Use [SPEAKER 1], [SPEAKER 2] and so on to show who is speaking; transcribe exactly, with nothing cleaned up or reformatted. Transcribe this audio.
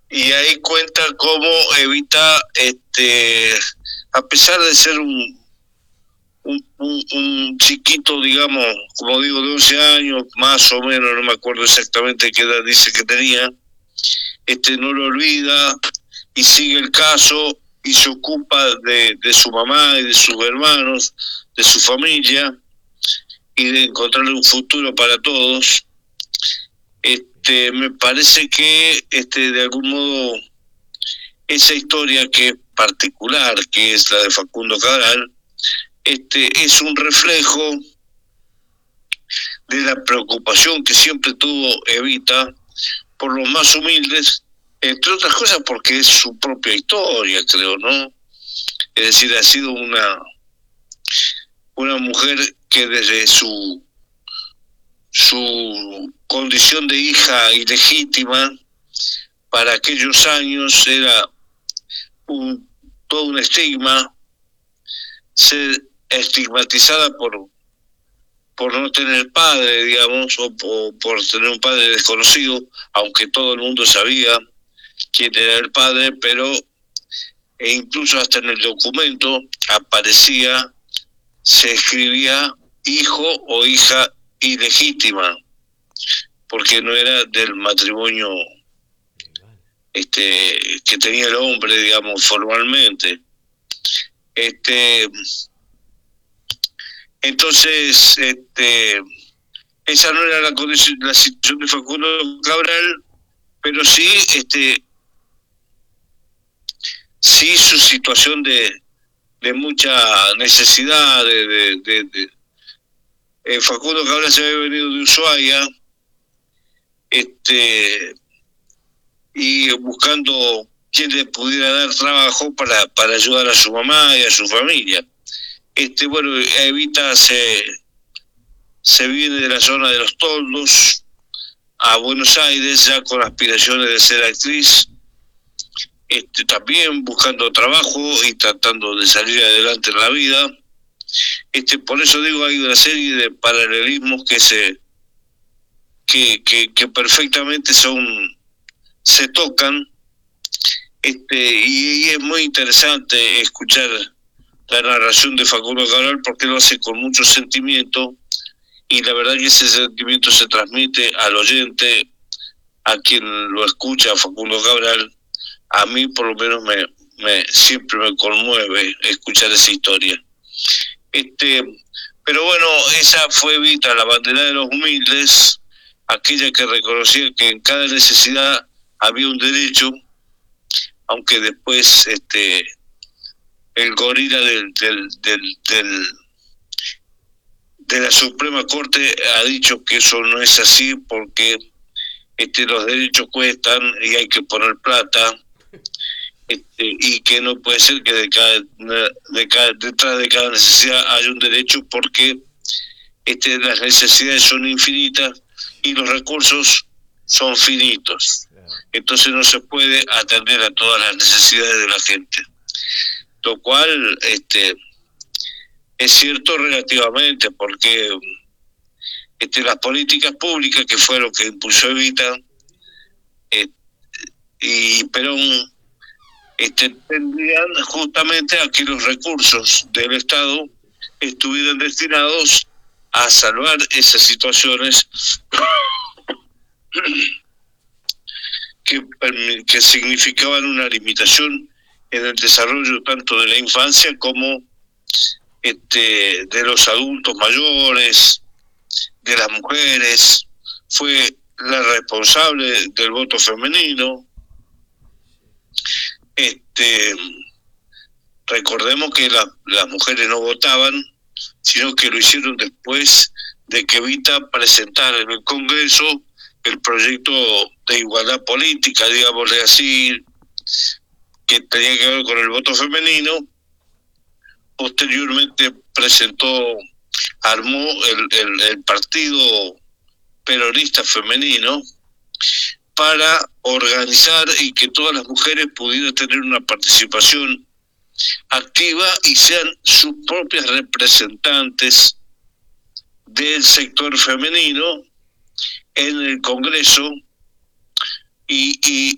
[SPEAKER 1] y ahí cuenta cómo Evita, este, a pesar de ser un, un, un, un chiquito, digamos, como digo, de once años, más o menos, no me acuerdo exactamente qué edad dice que tenía, este, no lo olvida y sigue el caso y se ocupa de, de su mamá y de sus hermanos, de su familia, y de encontrarle un futuro para todos. Este, me parece que este, de algún modo esa historia que es particular, que es la de Facundo Cabral, este, es un reflejo de la preocupación que siempre tuvo Evita por los más humildes, entre otras cosas porque es su propia historia, creo, ¿no? Es decir, ha sido una una mujer que desde su su condición de hija ilegítima para aquellos años era un, todo un estigma, ser estigmatizada por por no tener padre, digamos, o, o por tener un padre desconocido, aunque todo el mundo sabía quién era el padre, pero e incluso hasta en el documento aparecía, se escribía hijo o hija ilegítima, porque no era del matrimonio este que tenía el hombre, digamos, formalmente. Este entonces, este esa no era la condición, la situación de Facundo Cabral, pero sí, este sí su situación de de mucha necesidad de, de, de, de eh, Facundo Cabral se había venido de Ushuaia, este y buscando quien le pudiera dar trabajo para para ayudar a su mamá y a su familia. Este bueno, Evita se se viene de la zona de los Toldos a Buenos Aires ya con aspiraciones de ser actriz, este también buscando trabajo y tratando de salir adelante en la vida. Este por eso digo, hay una serie de paralelismos que se que que, que perfectamente son se tocan, este y, y es muy interesante escuchar la narración de Facundo Cabral porque lo hace con mucho sentimiento y la verdad que ese sentimiento se transmite al oyente, a quien lo escucha, Facundo Cabral. A mí por lo menos me, me siempre me conmueve escuchar esa historia. Este, pero bueno, esa fue Evita, la bandera de los humildes, aquella que reconocía que en cada necesidad había un derecho, aunque después este el gorila del del del, del de la Suprema Corte ha dicho que eso no es así porque este los derechos cuestan y hay que poner plata, este, y que no puede ser que de cada, de cada, detrás de cada necesidad haya un derecho porque este las necesidades son infinitas y los recursos son finitos. Entonces no se puede atender a todas las necesidades de la gente. Lo cual este es cierto relativamente, porque este, las políticas públicas, que fue lo que impulsó Evita, eh, y Perón, este, tendrían justamente a que los recursos del Estado estuvieran destinados a salvar esas situaciones que, que significaban una limitación en el desarrollo tanto de la infancia como este de los adultos mayores, de las mujeres. Fue la responsable del voto femenino. Este recordemos que la, las mujeres no votaban, sino que lo hicieron después de que Evita presentara en el Congreso el proyecto de igualdad política, digámosle así, que tenía que ver con el voto femenino. Posteriormente presentó, armó el, el, el partido peronista femenino para organizar y que todas las mujeres pudieran tener una participación activa y sean sus propias representantes del sector femenino en el Congreso y, y,